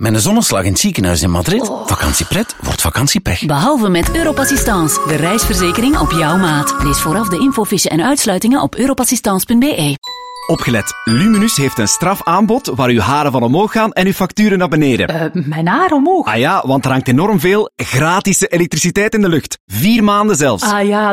Met een zonneslag in het ziekenhuis in Madrid. Vakantiepret wordt vakantiepech. Behalve met Europassistance, de reisverzekering op jouw maat. Lees vooraf de infofiche en uitsluitingen op europassistance.be. Opgelet, Luminus heeft een strafaanbod waar uw haren van omhoog gaan en uw facturen naar beneden. Mijn haar omhoog? Ah ja, want er hangt enorm veel gratis elektriciteit in de lucht. 4 maanden zelfs. Ah ja,